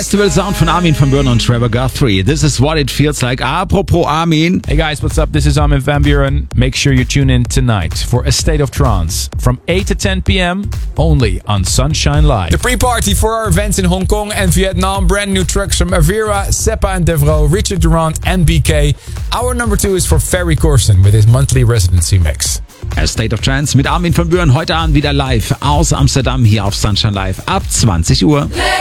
Festival Sound von Armin van Buuren und Trevor Guthrie. This is what it feels like. Apropos Armin. Hey guys, what's up? This is Armin van Buuren. Make sure you tune in tonight for A State of Trance from 8 to 10 p.m. only on Sunshine Live. The pre-party for our events in Hong Kong and Vietnam. Brand new tracks from Avira, Seppa and Devro, Richard Durant and BK. Our number 2 is for Ferry Corsten with his monthly residency mix. A State of Trance mit Armin van Buuren heute Abend wieder live aus Amsterdam hier auf Sunshine Live ab 20 Uhr.